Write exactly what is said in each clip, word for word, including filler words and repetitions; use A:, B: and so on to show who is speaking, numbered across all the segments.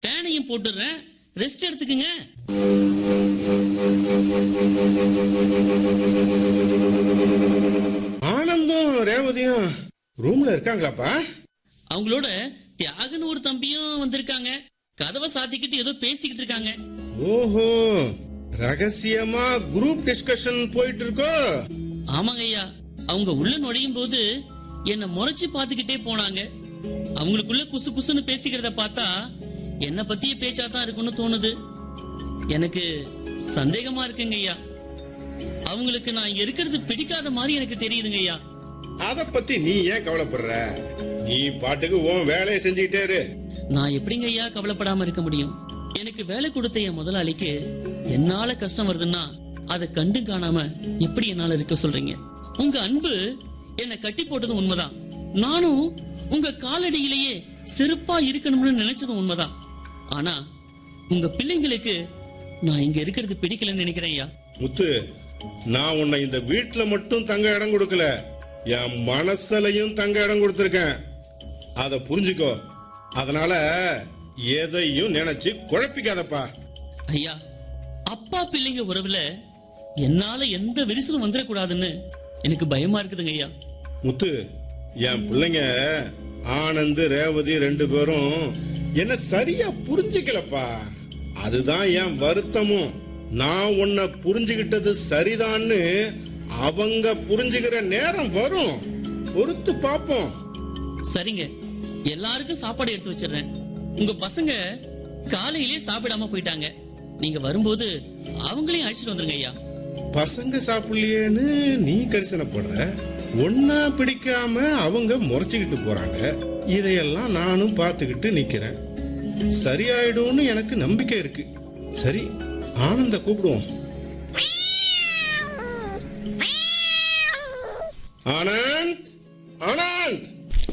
A: ஃபேனையும் போட்டுறேன், ரெஸ்ட் எடுத்துக்குங்க.
B: ஆனந்தும் ரேவதியும் ரூம்ல இருக்காங்களாப்பா?
A: அவங்களோட தியாகன் ஒரு தம்பியும் வந்திருக்காங்க. கதவை சாத்திக்கிட்டு ஏதோ பேசிக்கிட்டு இருக்காங்க.
B: ஓஹோ, ரகசியமா குரூப் டிஸ்கஷன் போயிட்டு இருக்கோ?
A: ஆமாங்க ஐயா. அவங்க உள்ள நுழையும் போது என்ன முறைச்சு பாத்துக்கிட்டே போனாங்க. அவங்களுக்குள்ள குசு குசுன்னு பேசிக்கிறத பார்த்தா என்ன பத்திய பேச்சாதான் இருக்குன்னு தோணுது. எனக்கு சந்தேகமா இருக்குங்க ஐயா. அவங்களுக்கு நான் இருக்கிறது பிடிக்காத மாதிரி எனக்கு தெரியுதுங்க ஐயா.
B: அத பத்தி நீ ஏன் கவலைப்படுற? நீ பாட்டுக்கு உன் வேலையை செஞ்சுக்கிட்டே இரு.
A: நான் எப்படிங்க ஐயா கவலைப்படாம இருக்க முடியும்? எனக்கு வேலை கொடுத்த என் முதலாளிக்கு என்னால கஷ்டம் வருதுன்னா அதை கண்டு காணாம எப்படி என்னால இருக்க சொல்றீங்க? உங்க அன்பு என்னை கட்டி போட்டதும் உண்மைதான். நானும் உங்க காலடியிலேயே செருப்பா இருக்கணும்னு நினைச்சதும் உண்மைதான். ஆனா உங்க பிள்ளைங்களுக்கு நான் இங்க இருக்கிறது பிடிக்கலன்னு நினைக்கிறேன் ஐயா.
B: முத்து, நான் உன்னை இந்த வீட்டுல மட்டும் தங்க இடம் கொடுக்கல, என் மனசுலயும் தங்க இடம் கொடுத்திருக்கேன். அத புரிஞ்சுக்கோ. அதனால எதையும் நினைச்சு குழப்பிக்காதப்பா.
A: ஐயா, அப்பா பிள்ளைங்க உறவுல என்னால எந்த விரிசலும் வந்துடக்கூடாதுன்னு எனக்கு பயமா இருக்குதுங்க ஐயா.
B: முத்து, என் பிள்ளைங்க ஆனந்த் ரேவதி ரெண்டு பேரும் என்ன சரியா புரிஞ்சுக்கலப்பா. அதுதான் என் வருத்தமும். நான் உன்னை புரிஞ்சுகிட்டது சரிதான்னு அவங்க புரிஞ்சுக்கிற நேரம் வரும். பொறுத்து பாப்போம்.
A: சரிங்க, எல்லாருக்கும் சாப்பாடு எடுத்து வச்சிடுறேன். உங்க பசங்க காலையிலேயே சாப்பிடாம போயிட்டாங்க. நீங்க வரும்போது அவங்களையும் அழைச்சிட்டு வந்துருங்க ஐயா.
B: பசங்க சாப்பிடலையேன்னு நீ கரிசனப்படுற, ஒன்னா பிடிக்காம அவங்க முறைச்சுக்கிட்டு போறாங்க. இதையெல்லாம் நானும் பாத்துக்கிட்டு நிக்கிறேன். சரியாயிடும்னு எனக்கு நம்பிக்கை இருக்கு. சரி, ஆனந்த கூப்பிடுவோம். ஆனந்த், ஆனந்த்.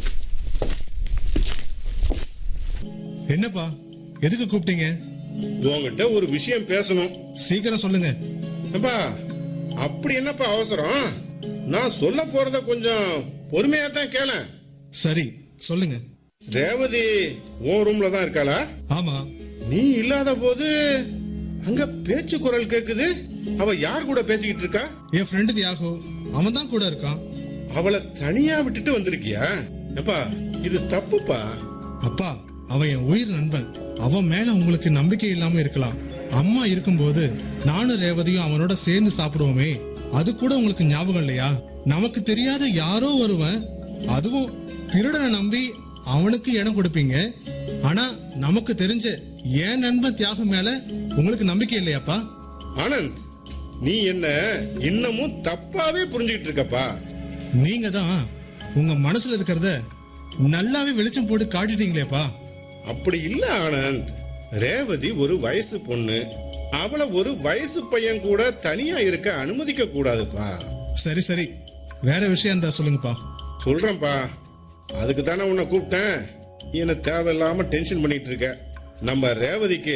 C: என்னப்பா, எதுக்கு கூப்பிட்டீங்க?
B: உங்ககிட்ட ஒரு விஷயம் பேசணும்.
C: சீக்கிரம் சொல்லுங்க.
B: அப்பா, அப்படி என்னப்பா அவசரம்? நான் சொல்ல போறத கொஞ்சம் பொறுமையா தான் கேள.
C: சரி, சொல்லுங்க.
B: ரேவதி உன் ரூம்ல தான் இருக்காளா?
C: ஆமா.
B: நீ இல்லாத போது அங்க பேச்சு குரல் கேக்குது. அவ யார் கூட பேசிக்கிட்டு இருக்கா?
C: என் ஃப்ரெண்டு தியாகு, அவன் தான் கூட இருக்கான்.
B: அவளை தனியா விட்டுட்டு வந்திருக்கியா? அப்பா, இது தப்புப்பா.
C: அப்பா, அவன் என் உயிர் நண்பன். அவன் மேல உங்களுக்கு நம்பிக்கை இல்லாம இருக்கலாம். அம்மா இருக்கும்போது நானும் ரேவதியும் அவனோட சேர்ந்து சாப்பிடுவோமே, அது கூட உங்களுக்கு ஞாபகம் இல்லையா? நமக்கு தெரியாத யாரோ வருவன், அதுவும் திருடனை நம்பி அவனுக்கு இடம் கொடுப்பீங்க. ஆனா நமக்கு தெரிஞ்ச என் நண்பன் தியாகம் மேல உங்களுக்கு நம்பிக்கை இல்லையாப்பா?
B: ஆனந்த், நீ என்ன இன்னமும் தப்பாவே புரிஞ்சுக்கிட்டு இருக்கப்பா.
C: நீங்க தான் உங்க மனசுல இருக்கிறத நல்லாவே வெளிச்சம் போட்டு காட்டிட்டீங்களேப்பா.
B: அப்படி இல்ல ஆனந்த். ரேவதி ஒரு வயசு பொண்ணு. அவளை ஒரு வயசு பையன் கூட தனியா இருக்க அனுமதிக்க கூடாதுப்பா.
C: சரி சரி, வேற விஷயம் இருந்தா சொல்லுங்கப்பா.
B: சொல்றேன்ப்பா. அதுக்கு தானே உன்னை கூப்பிட்டேன். என்ன தேவையில்லாம டென்ஷன் பண்ணிட்டு இருக்க. நம்ம ரேவதிக்கு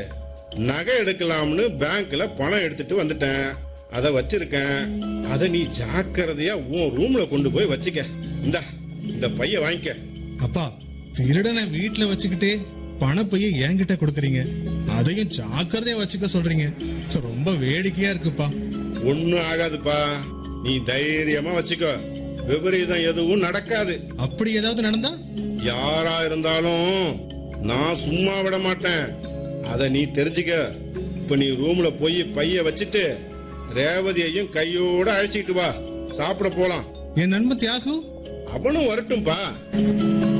B: நகை எடுக்கலாம்னு பேங்க்ல பணம் எடுத்துட்டு வந்துட்டேன். அத வச்சிருக்கேன். அத நீ ஜாக்கிரதையா உன் ரூம்ல கொண்டு போய் வச்சுக்க. இந்த இந்த பைய வாங்கிக்க.
C: அப்பா, திருடனை வீட்டுல வச்சுக்கிட்டே பணப்பைய என்கிட்ட கொடுக்கறீங்க, அதையும் ஜாக்கிரதையா வச்சுக்க சொல்றீங்க. ரொம்ப வேடிக்கையா இருக்குப்பா.
B: ஒண்ணும் ஆகாதுப்பா, நீ தைரியமா வச்சுக்கோ. விபரீதம் எதுவும் நடக்காது.
C: அப்படி ஏதாவது நடந்தா?
B: யாரா இருந்தாலும் நான் சும்மா விட மாட்டேன். அத நீ தெரிஞ்சுக்க. இப்ப நீ ரூம்ல போய் பைய வச்சுட்டு ரேவதியையும் கையோட அழைச்சிட்டு வா. சாப்பிட போலாம்.
C: என் நண்பன் தியாகு
B: அவனும் வரட்டும்பா.